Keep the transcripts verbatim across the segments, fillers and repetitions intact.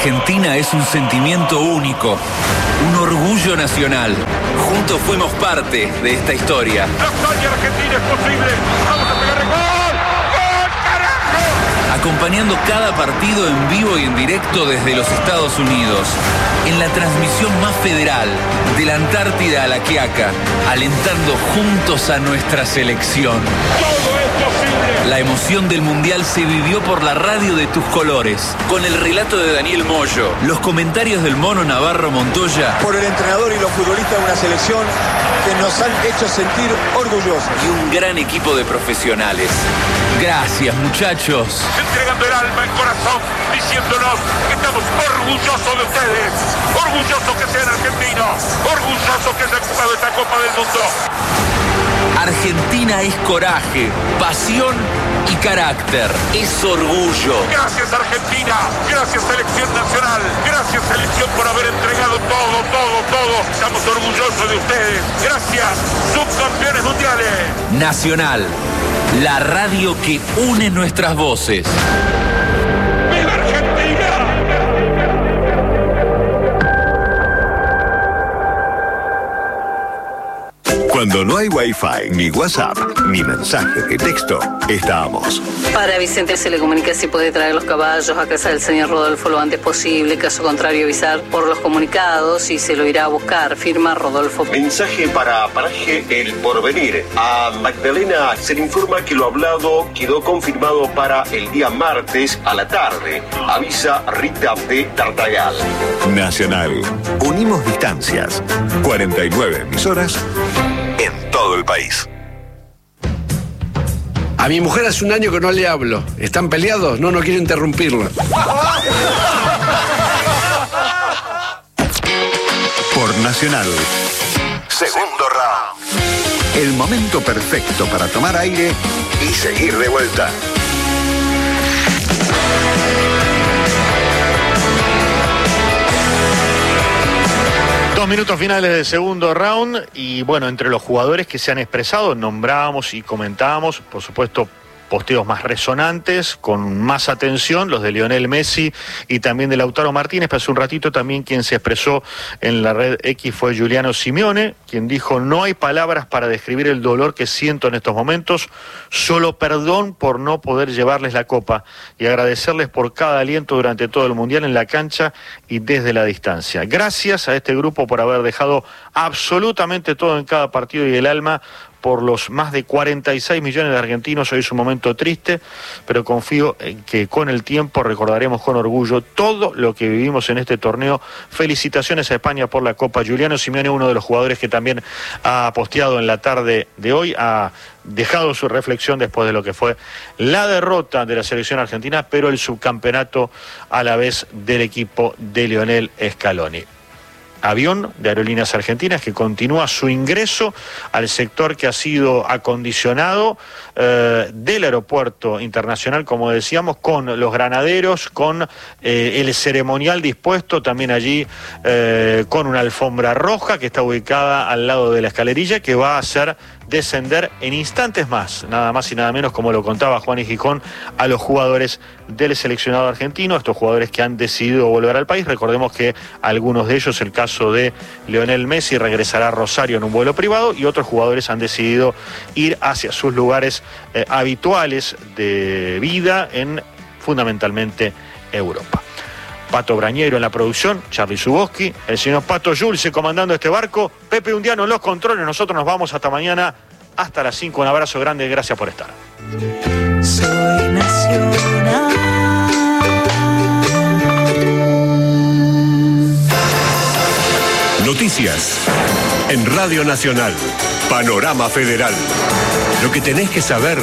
Argentina es un sentimiento único, un orgullo nacional. Juntos fuimos parte de esta historia. ¡La hazaña argentina es posible! ¡Vamos a pegarle gol! ¡Gol, carajo! Acompañando cada partido en vivo y en directo desde los Estados Unidos. En la transmisión más federal, de la Antártida a la Quiaca, alentando juntos a nuestra selección. ¡Todo es posible! La emoción del Mundial se vivió por la radio de tus colores, con el relato de Daniel Moyo, los comentarios del Mono Navarro Montoya, por el entrenador y los futbolistas de una selección que nos han hecho sentir orgullosos. Y un gran equipo de profesionales. Gracias, muchachos. Entregando el alma, el corazón, diciéndonos que estamos orgullosos de ustedes. Orgullosos que sean argentinos. Orgullosos que hayan jugado esta Copa del Mundo. Argentina es coraje, pasión y carácter. Es orgullo. Gracias, Argentina. Gracias, Selección Nacional. Gracias, Selección, por haber entregado todo, todo, todo. Estamos orgullosos de ustedes. Gracias, subcampeones mundiales. Nacional, la radio que une nuestras voces. ¡Viva Argentina! Cuando no hay Wi-Fi, ni WhatsApp, ni mensaje de texto, estamos. Para Vicente se le comunica si puede traer los caballos a casa del señor Rodolfo lo antes posible. Caso contrario, avisar por los comunicados y se lo irá a buscar. Firma Rodolfo. Mensaje para Paraje El Porvenir. A Magdalena se le informa que lo hablado quedó confirmado para el día martes a la tarde. Avisa Rita de Tartagal. Nacional. Unimos distancias. cuarenta y nueve emisoras en todo el país. A mi mujer hace un año que no le hablo. ¿Están peleados? No, no quiero interrumpirlo. Por Nacional. Segundo round. El momento perfecto para tomar aire y seguir de vuelta. Dos minutos finales del segundo round y bueno, entre los jugadores que se han expresado, nombrábamos y comentábamos, por supuesto, posteos más resonantes, con más atención, los de Lionel Messi y también de Lautaro Martínez, pero hace un ratito también quien se expresó en la red X fue Giuliano Simeone, quien dijo: no hay palabras para describir el dolor que siento en estos momentos, solo perdón por no poder llevarles la copa y agradecerles por cada aliento durante todo el Mundial en la cancha y desde la distancia. Gracias a este grupo por haber dejado absolutamente todo en cada partido y el alma por los más de cuarenta y seis millones de argentinos. Hoy es un momento triste, pero confío en que con el tiempo recordaremos con orgullo todo lo que vivimos en este torneo. Felicitaciones a España por la Copa. Giuliano Simeone, uno de los jugadores que también ha posteado en la tarde de hoy, ha dejado su reflexión después de lo que fue la derrota de la selección argentina, pero el subcampeonato a la vez del equipo de Lionel Scaloni. Avión de Aerolíneas Argentinas que continúa su ingreso al sector que ha sido acondicionado eh, del aeropuerto internacional, como decíamos, con los granaderos, con eh, el ceremonial dispuesto también allí, eh, con una alfombra roja que está ubicada al lado de la escalerilla, que va a hacer descender en instantes más, nada más y nada menos, como lo contaba Juan y Gijón, a los jugadores del seleccionado argentino, estos jugadores que han decidido volver al país. Recordemos que algunos de ellos, el caso de Lionel Messi, regresará a Rosario en un vuelo privado, y otros jugadores han decidido ir hacia sus lugares eh, habituales de vida en fundamentalmente Europa. Pato Brañero en la producción, Charly Zuboski, el señor Pato Yulce comandando este barco, Pepe Undiano en los controles. Nosotros nos vamos hasta mañana, hasta las cinco. Un abrazo grande, gracias por estar. Soy nacional. Noticias en Radio Nacional. Panorama Federal. Lo que tenés que saber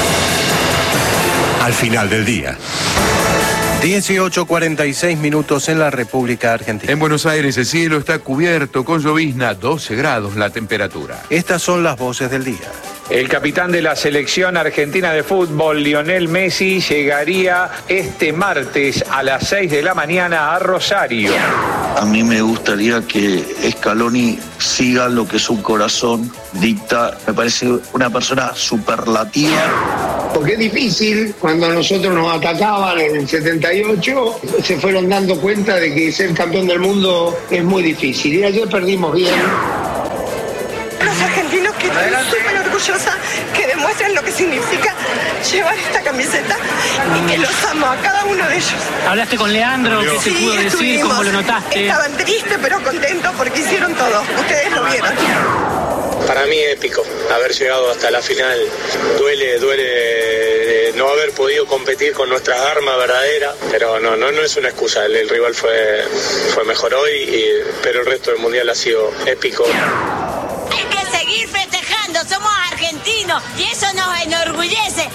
al final del día. dieciocho cuarenta y seis minutos en la República Argentina. En Buenos Aires el cielo está cubierto con llovizna, doce grados la temperatura. Estas son las voces del día. El capitán de la selección argentina de fútbol, Lionel Messi, llegaría este martes a las seis de la mañana a Rosario. A mí me gustaría que Scaloni siga lo que su corazón dicta. Me parece una persona superlativa. porque es difícil. Cuando a nosotros nos atacaban en el setenta y ocho, se fueron dando cuenta de que ser campeón del mundo es muy difícil. Y ayer perdimos bien. Los argentinos, que estoy súper orgullosa, que demuestren lo que significa llevar esta camiseta y que los amo a cada uno de ellos. ¿Hablaste con Leandro? ¿Qué Sí, te pudo decir? ¿Cómo lo notaste? Estaban tristes pero contentos porque hicieron todo. Ustedes lo vieron. Para mí épico haber llegado hasta la final. Duele, duele no haber podido competir con nuestras armas verdaderas, pero no, no, no es una excusa. El, el rival fue, fue mejor hoy, y, pero el resto del mundial ha sido épico. Hay que seguir festejando, somos argentinos y eso nos enorgullece.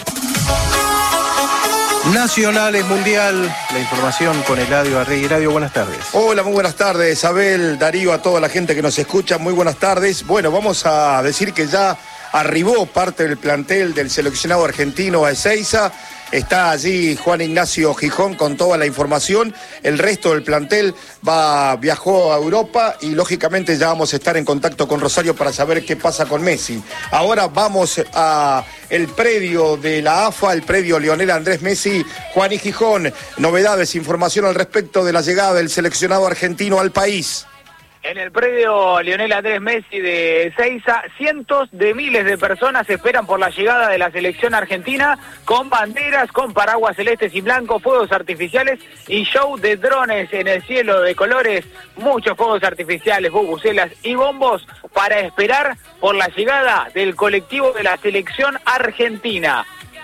Nacionales Mundial, la información con Eladio Arregui. Eladio, buenas tardes. Hola, muy buenas tardes, Abel, Darío, a toda la gente que nos escucha, muy buenas tardes. Bueno, vamos a decir que ya arribó parte del plantel del seleccionado argentino a Ezeiza. Está allí Juan Ignacio Gijón con toda la información. El resto del plantel va, viajó a Europa y lógicamente ya vamos a estar en contacto con Rosario para saber qué pasa con Messi. Ahora vamos a el predio de la A F A, el predio Lionel Andrés Messi. Juan y Gijón, novedades, información al respecto de la llegada del seleccionado argentino al país. En el predio Lionel Andrés Messi de Ezeiza, cientos de miles de personas esperan por la llegada de la selección argentina, con banderas, con paraguas celestes y blancos, fuegos artificiales y show de drones en el cielo de colores, muchos fuegos artificiales, bubucelas y bombos para esperar por la llegada del colectivo de la selección argentina.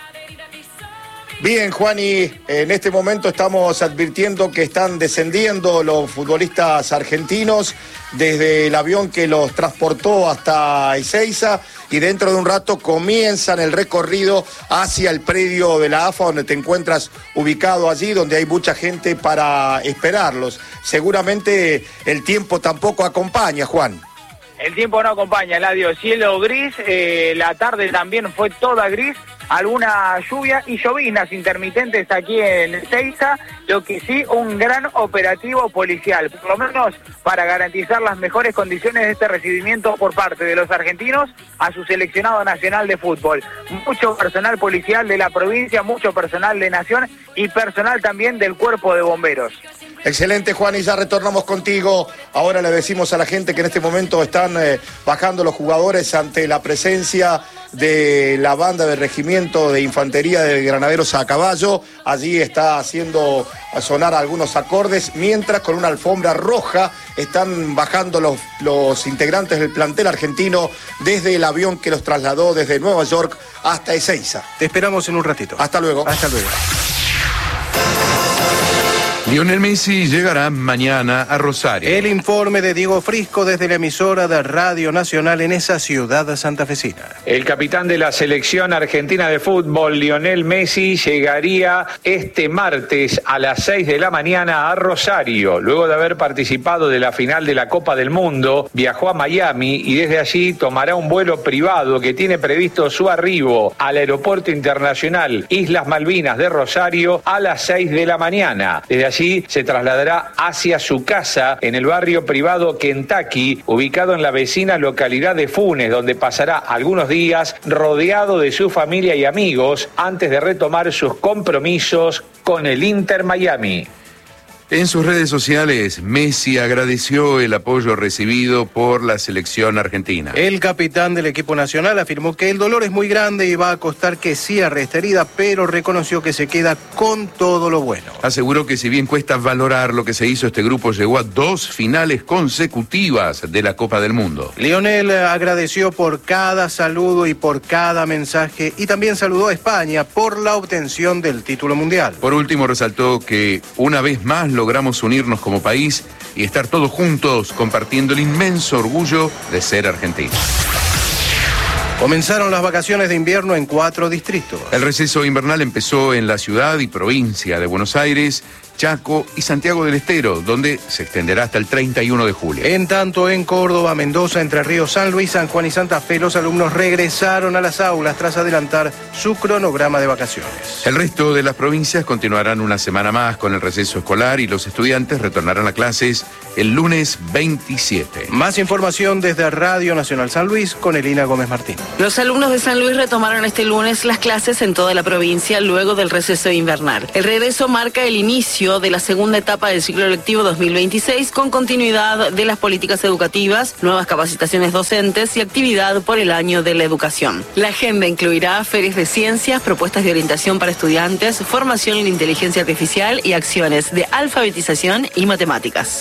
Bien, Juani, en este momento estamos advirtiendo que están descendiendo los futbolistas argentinos desde el avión que los transportó hasta Ezeiza y dentro de un rato comienzan el recorrido hacia el predio de la A F A, donde te encuentras ubicado allí, donde hay mucha gente para esperarlos. Seguramente el tiempo tampoco acompaña, Juan. El tiempo no acompaña, Eladio. Cielo gris, eh, la tarde también fue toda gris, alguna lluvia y lloviznas intermitentes aquí en Ezeiza, lo que sí, un gran operativo policial, por lo menos para garantizar las mejores condiciones de este recibimiento por parte de los argentinos a su seleccionado nacional de fútbol. Mucho personal policial de la provincia, mucho personal de Nación y personal también del Cuerpo de Bomberos. Excelente, Juan, y ya retornamos contigo. Ahora le decimos a la gente que en este momento están eh, bajando los jugadores ante la presencia de la banda del Regimiento de Infantería de Granaderos a Caballo. Allí está haciendo sonar algunos acordes, mientras con una alfombra roja están bajando los, los integrantes del plantel argentino desde el avión que los trasladó desde Nueva York hasta Ezeiza. Te esperamos en un ratito. Hasta luego. Hasta luego. Lionel Messi llegará mañana a Rosario. El informe de Diego Frisco desde la emisora de Radio Nacional en esa ciudad santafesina. El capitán de la selección argentina de fútbol, Lionel Messi, llegaría este martes a las seis de la mañana a Rosario. Luego de haber participado de la final de la Copa del Mundo, viajó a Miami y desde allí tomará un vuelo privado que tiene previsto su arribo al Aeropuerto Internacional Islas Malvinas de Rosario a las seis de la mañana. Desde allí se trasladará hacia su casa en el barrio privado Kentucky, ubicado en la vecina localidad de Funes, donde pasará algunos días rodeado de su familia y amigos antes de retomar sus compromisos con el Inter Miami. En sus redes sociales, Messi agradeció el apoyo recibido por la selección argentina. El capitán del equipo nacional afirmó que el dolor es muy grande y va a costar que cierre esta herida, pero reconoció que se queda con todo lo bueno. Aseguró que si bien cuesta valorar lo que se hizo, este grupo llegó a dos finales consecutivas de la Copa del Mundo. Lionel agradeció por cada saludo y por cada mensaje y también saludó a España por la obtención del título mundial. Por último, resaltó que una vez más logramos unirnos como país y estar todos juntos compartiendo el inmenso orgullo de ser argentinos. Comenzaron las vacaciones de invierno en cuatro distritos. El receso invernal empezó en la ciudad y provincia de Buenos Aires, Chaco y Santiago del Estero, donde se extenderá hasta el treinta y uno de julio. En tanto, en Córdoba, Mendoza, Entre Ríos, San Luis, San Juan y Santa Fe, los alumnos regresaron a las aulas tras adelantar su cronograma de vacaciones. El resto de las provincias continuarán una semana más con el receso escolar y los estudiantes retornarán a clases el lunes veintisiete. Más información desde Radio Nacional San Luis con Elina Gómez Martín. Los alumnos de San Luis retomaron este lunes las clases en toda la provincia luego del receso invernal. El regreso marca el inicio de la segunda etapa del ciclo lectivo dos mil veintiséis con continuidad de las políticas educativas, nuevas capacitaciones docentes y actividad por el año de la educación. La agenda incluirá ferias de ciencias, propuestas de orientación para estudiantes, formación en inteligencia artificial y acciones de alfabetización y matemáticas.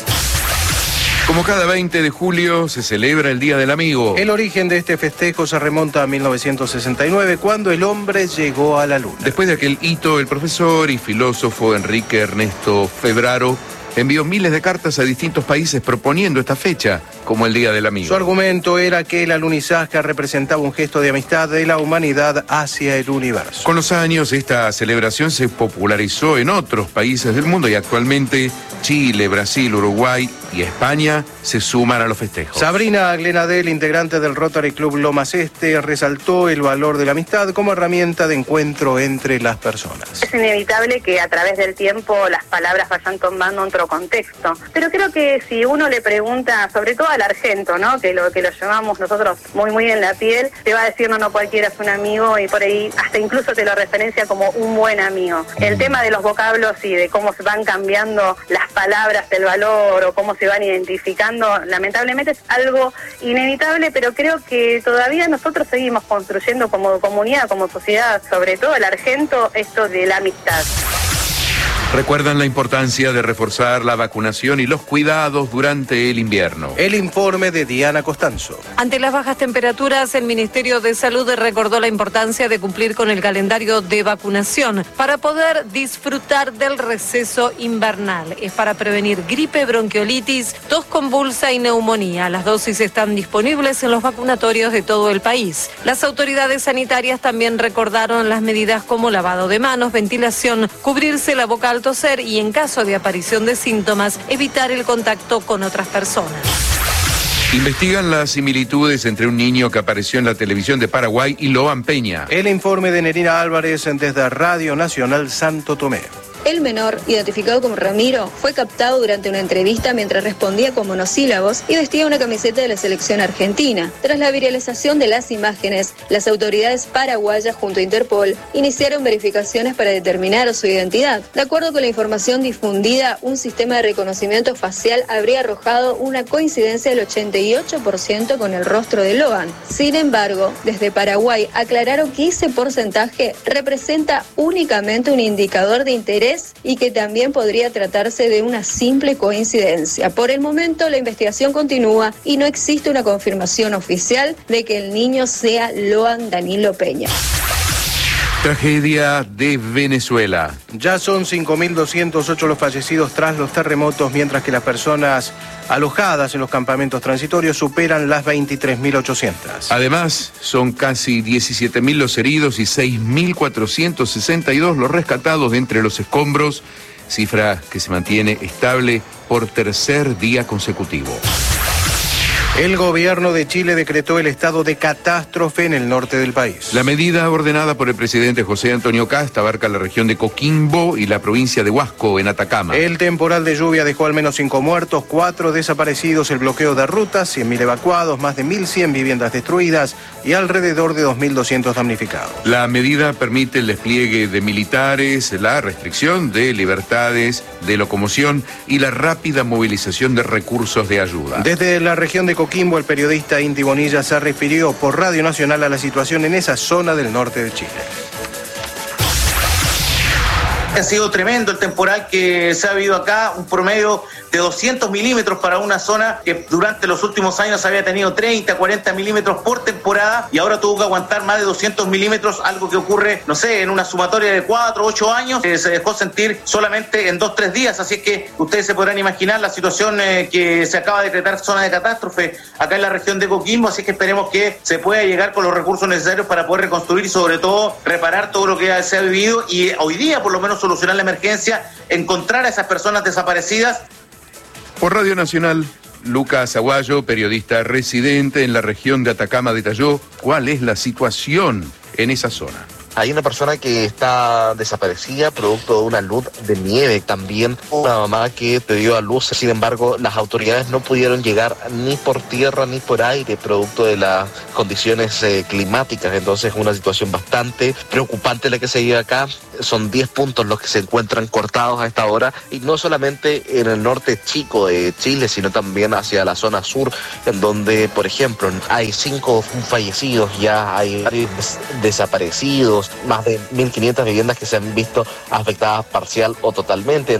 Como cada veinte de julio se celebra el Día del Amigo. El origen de este festejo se remonta a mil novecientos sesenta y nueve, cuando el hombre llegó a la luna. Después de aquel hito, el profesor y filósofo Enrique Ernesto Febraro envió miles de cartas a distintos países proponiendo esta fecha como el Día del Amigo. Su argumento era que el alunizaje representaba un gesto de amistad de la humanidad hacia el universo. Con los años, esta celebración se popularizó en otros países del mundo y actualmente Chile, Brasil, Uruguay y España se suman a los festejos. Sabrina Glenadel, integrante del Rotary Club Lomas Este, resaltó el valor de la amistad como herramienta de encuentro entre las personas. Es inevitable que a través del tiempo las palabras vayan tomando otro contexto, pero creo que si uno le pregunta, sobre todo al argento, ¿no?, que lo que lo llevamos nosotros muy muy en la piel, te va a decir no, no cualquiera es un amigo, y por ahí hasta incluso te lo referencia como un buen amigo. El tema de los vocablos y de cómo se van cambiando las palabras, el valor o cómo se van identificando, lamentablemente es algo inevitable, pero creo que todavía nosotros seguimos construyendo como comunidad, como sociedad, sobre todo el argento, esto de la amistad. Recuerdan la importancia de reforzar la vacunación y los cuidados durante el invierno. El informe de Diana Costanzo. Ante las bajas temperaturas, el Ministerio de Salud recordó la importancia de cumplir con el calendario de vacunación para poder disfrutar del receso invernal. Es para prevenir gripe, bronquiolitis, tos convulsa y neumonía. Las dosis están disponibles en los vacunatorios de todo el país. Las autoridades sanitarias también recordaron las medidas como lavado de manos, ventilación, cubrirse la boca al toser y, en caso de aparición de síntomas, evitar el contacto con otras personas. Investigan las similitudes entre un niño que apareció en la televisión de Paraguay y Loan Peña. El informe de Nerina Álvarez desde Radio Nacional Santo Tomé. El menor, identificado como Ramiro, fue captado durante una entrevista mientras respondía con monosílabos y vestía una camiseta de la selección argentina. Tras la viralización de las imágenes, las autoridades paraguayas junto a Interpol iniciaron verificaciones para determinar su identidad. De acuerdo con la información difundida, un sistema de reconocimiento facial habría arrojado una coincidencia del ochenta y ocho por ciento con el rostro de Loan. Sin embargo, desde Paraguay aclararon que ese porcentaje representa únicamente un indicador de interés y que también podría tratarse de una simple coincidencia. Por el momento, la investigación continúa y no existe una confirmación oficial de que el niño sea Loan Danilo Peña. Tragedia de Venezuela. Ya son cinco mil doscientos ocho los fallecidos tras los terremotos, mientras que las personas alojadas en los campamentos transitorios superan las veintitrés mil ochocientas. Además, son casi diecisiete mil los heridos y seis mil cuatrocientos sesenta y dos los rescatados de entre los escombros, cifra que se mantiene estable por tercer día consecutivo. El gobierno de Chile decretó el estado de catástrofe en el norte del país. La medida ordenada por el presidente José Antonio Kast abarca la región de Coquimbo y la provincia de Huasco, en Atacama. El temporal de lluvia dejó al menos cinco muertos, cuatro desaparecidos, el bloqueo de rutas, cien mil evacuados, más de mil cien viviendas destruidas y alrededor de dos mil doscientos damnificados. La medida permite el despliegue de militares, la restricción de libertades de locomoción y la rápida movilización de recursos de ayuda. Desde la región de Coquimbo, el periodista Inti Bonilla se refirió por Radio Nacional a la situación en esa zona del norte de Chile. Ha sido tremendo el temporal que se ha habido acá, un promedio de doscientos milímetros para una zona que durante los últimos años había tenido treinta, cuarenta milímetros por temporada y ahora tuvo que aguantar más de doscientos milímetros, algo que ocurre, no sé, en una sumatoria de cuatro, ocho años, eh, se dejó sentir solamente en dos, tres días, así es que ustedes se podrán imaginar la situación eh, que se acaba de decretar zona de catástrofe acá en la región de Coquimbo, así es que esperemos que se pueda llegar con los recursos necesarios para poder reconstruir y sobre todo reparar todo lo que se ha vivido y hoy día por lo menos solucionar la emergencia, encontrar a esas personas desaparecidas. Por Radio Nacional, Lucas Aguayo, periodista residente en la región de Atacama, detalló cuál es la situación en esa zona. Hay una persona que está desaparecida producto de una luz de nieve, también una mamá que dio a luz. Sin embargo, las autoridades no pudieron llegar ni por tierra ni por aire producto de las condiciones eh, climáticas. Entonces es una situación bastante preocupante la que se vive acá. Son diez puntos los que se encuentran cortados a esta hora, y no solamente en el norte chico de Chile, sino también hacia la zona sur, en donde, por ejemplo, hay cinco fallecidos, ya hay varios desaparecidos, más de mil quinientas viviendas que se han visto afectadas parcial o totalmente.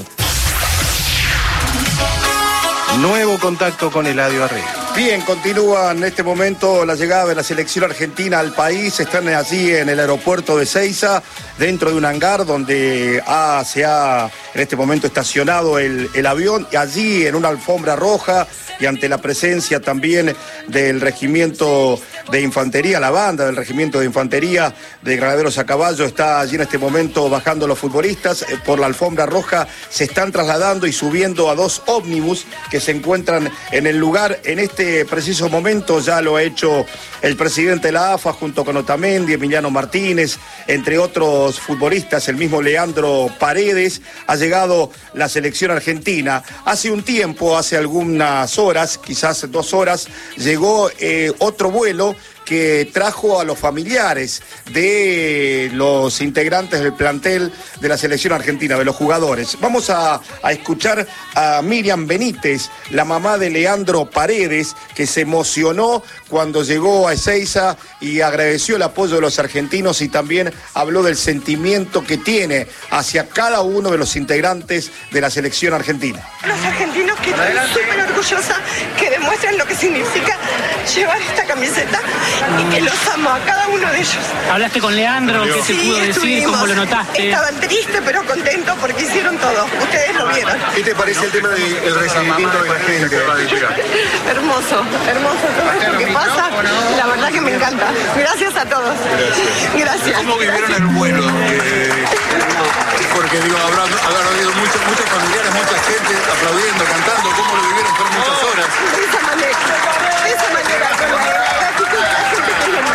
Nuevo contacto con Eladio Arreo. Bien, continúa en este momento la llegada de la selección argentina al país. Están allí en el aeropuerto de Ezeiza, dentro de un hangar donde ha, se ha en este momento estacionado el, el avión. Y allí en una alfombra roja y ante la presencia también del regimiento de infantería, la banda del regimiento de infantería de granaderos a caballo, está allí en este momento bajando los futbolistas. Por la alfombra roja se están trasladando y subiendo a dos ómnibus que se encuentran en el lugar. En este preciso momento ya lo ha hecho el presidente de la A F A junto con Otamendi, Emiliano Martínez, entre otros futbolistas, el mismo Leandro Paredes. Ha llegado la selección argentina. Hace un tiempo, hace algunas horas, quizás dos horas, llegó eh, otro vuelo que trajo a los familiares de los integrantes del plantel de la selección argentina, de los jugadores. Vamos a, a escuchar a Miriam Benítez, la mamá de Leandro Paredes, que se emocionó cuando llegó a Ezeiza y agradeció el apoyo de los argentinos y también habló del sentimiento que tiene hacia cada uno de los integrantes de la selección argentina. Los argentinos, que estoy súper orgullosa, que demuestran lo que significa llevar esta camiseta y que los amo a cada uno de ellos. ¿Hablaste con Leandro? ¿Qué te Sí, pudo decir? ¿Cómo lo notaste? Estaban tristes pero contentos porque hicieron todo. Ustedes lo vieron. ¿Qué te parece el tema del recibimiento de la gente? Hermoso, hermoso todo esto que pasa. La verdad que me encanta. Gracias a todos. Gracias. Gracias. ¿Cómo vivieron el vuelo? Eh, porque digo, habrá, habrá habido muchos, muchos familiares, mucha gente aplaudiendo, cantando. ¿Cómo lo vivieron? Fueron muchas horas. De esa manera. De esa manera. Con la actitud de la gente que es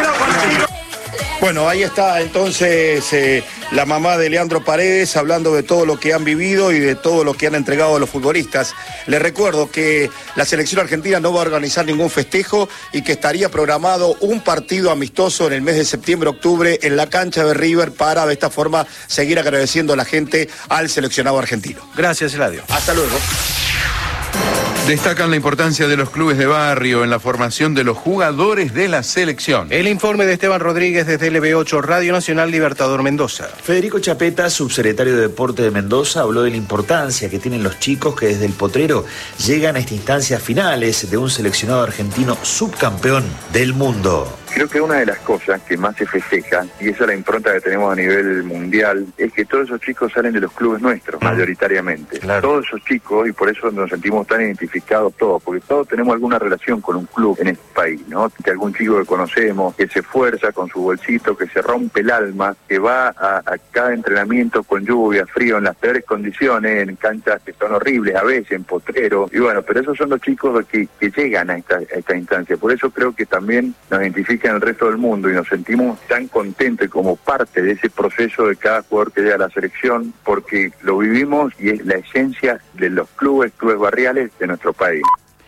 Bueno, ahí está entonces eh, la mamá de Leandro Paredes hablando de todo lo que han vivido y de todo lo que han entregado a los futbolistas. Les recuerdo que la selección argentina no va a organizar ningún festejo y que estaría programado un partido amistoso en el mes de septiembre-octubre en la cancha de River para de esta forma seguir agradeciendo a la gente al seleccionado argentino. Gracias, Eladio. Hasta luego. Destacan la importancia de los clubes de barrio en la formación de los jugadores de la selección. El informe de Esteban Rodríguez desde L B ocho, Radio Nacional Libertador Mendoza. Federico Chapeta, subsecretario de Deporte de Mendoza, habló de la importancia que tienen los chicos que desde el potrero llegan a estas instancias finales de un seleccionado argentino subcampeón del mundo. Creo que una de las cosas que más se festeja, y esa es la impronta que tenemos a nivel mundial, es que todos esos chicos salen de los clubes nuestros, mayoritariamente. Claro. Todos esos chicos, y por eso nos sentimos tan identificados todos, porque todos tenemos alguna relación con un club en este país, ¿no? Que algún chico que conocemos, que se esfuerza con su bolsito, que se rompe el alma, que va a, a cada entrenamiento con lluvia, frío, en las peores condiciones, en canchas que son horribles a veces, en potrero, y bueno, pero esos son los chicos que, que llegan a esta, a esta instancia. Por eso creo que también nos identifican en el resto del mundo y nos sentimos tan contentos como parte de ese proceso de cada jugador que llega a la selección, porque lo vivimos y es la esencia de los clubes, clubes barriales de nuestro país.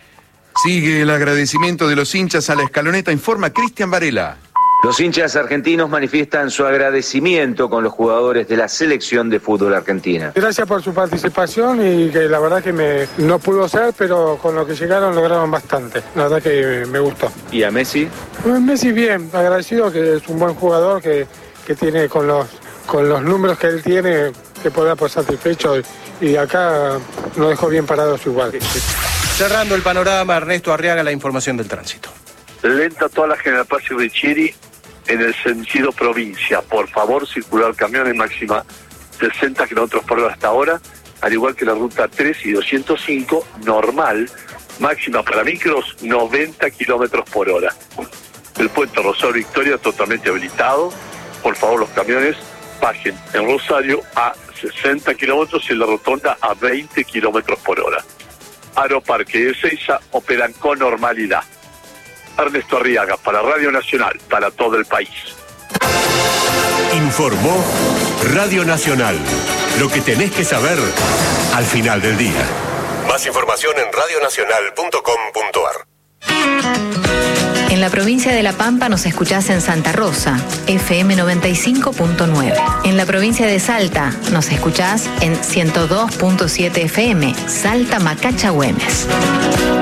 Sigue el agradecimiento de los hinchas a la escaloneta, informa Cristian Varela. Los hinchas argentinos manifiestan su agradecimiento con los jugadores de la selección de fútbol argentina. Gracias por su participación y que la verdad que me, no pudo ser, pero con lo que llegaron lograron bastante. La verdad que me gustó. ¿Y a Messi? Messi bien, agradecido, que es un buen jugador, que, que tiene con los, con los números que él tiene, que pueda por satisfecho y, y acá nos dejó bien parados igual. Cerrando el panorama, Ernesto Arriaga, la información del tránsito. Lenta toda la General Paz y Richieri en el sentido provincia. Por favor, circular camiones máxima sesenta kilómetros por hora hasta ahora, al igual que la ruta tres y doscientos cinco, normal, máxima para micros noventa kilómetros por hora. El puente Rosario Victoria totalmente habilitado. Por favor, los camiones bajen en Rosario a sesenta kilómetros y en la rotonda a veinte kilómetros por hora. Aeroparque de Ezeiza operan con normalidad. Ernesto Arriaga para Radio Nacional, para todo el país. Informó Radio Nacional. Lo que tenés que saber al final del día. Más información en radio nacional punto com punto a r. En la provincia de La Pampa nos escuchás en Santa Rosa, F M noventa y cinco punto nueve. En la provincia de Salta nos escuchás en ciento dos punto siete F M, Salta Macacha Güemes.